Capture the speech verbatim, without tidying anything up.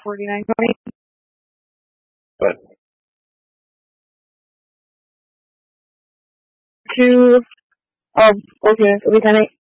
forty-nine twenty. What? Two. Oh, okay. It'll be ten eight.